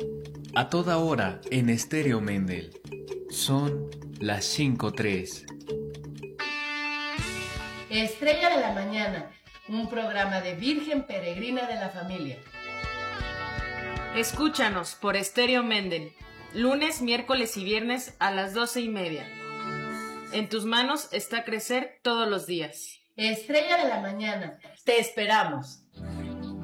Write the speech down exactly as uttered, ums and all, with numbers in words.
A toda hora en Estéreo Mendel. Son las cinco tres. Estrella de la Mañana, un programa de Virgen Peregrina de la Familia. Escúchanos por Estéreo Mendel, lunes, miércoles y viernes a las doce y media. En tus manos está crecer todos los días. Estrella de la Mañana, te esperamos.